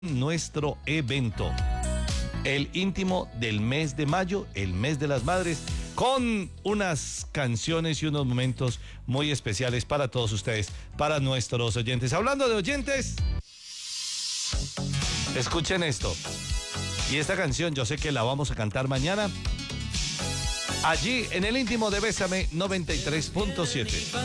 nuestro evento, el íntimo del mes de mayo, el mes de las madres, con unas canciones y unos momentos muy especiales para todos ustedes, para nuestros oyentes. Hablando de oyentes, escuchen esto. Y esta canción yo sé que la vamos a cantar mañana, allí en el íntimo de Bésame 93.7.